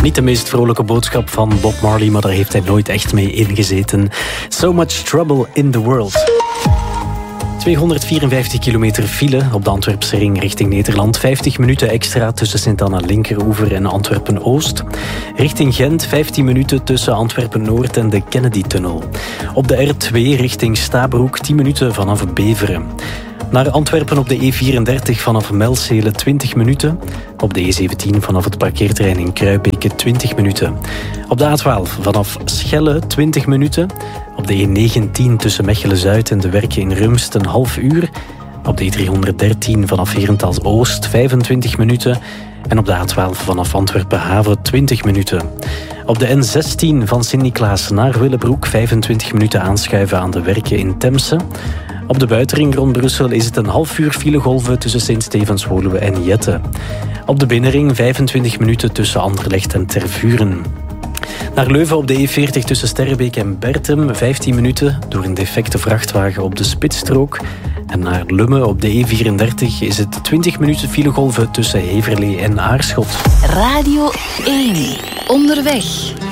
Niet de meest vrolijke boodschap van Bob Marley, maar daar heeft hij nooit echt mee ingezeten. So much trouble in the world. 254 kilometer file op de Antwerpse ring richting Nederland. 50 minuten extra tussen Sint-Anna Linkeroever en Antwerpen-Oost. Richting Gent 15 minuten tussen Antwerpen-Noord en de Kennedy-tunnel. Op de R2 richting Stabroek 10 minuten vanaf Beveren. Naar Antwerpen op de E34 vanaf Melzele 20 minuten. Op de E17 vanaf het parkeerterrein in Kruibeke 20 minuten. Op de A12 vanaf Schelle 20 minuten. Op de E19 tussen Mechelen-Zuid en de Werken in Rumst een half uur. Op de E313 vanaf Herentals-Oost 25 minuten. En op de A12 vanaf Antwerpen-Haven 20 minuten. Op de N16 van Sint-Niklaas naar Willebroek 25 minuten aanschuiven aan de Werken in Temse. Op de buitenring rond Brussel is het een half uur filegolven tussen Sint-Stevens-Woluwe en Jette. Op de binnenring 25 minuten tussen Anderlecht en Tervuren. Naar Leuven op de E40 tussen Sterrebeek en Bertem 15 minuten door een defecte vrachtwagen op de spitsstrook. En naar Lummen op de E34 is het 20 minuten filegolven tussen Heverlee en Aarschot. Radio 1. Onderweg.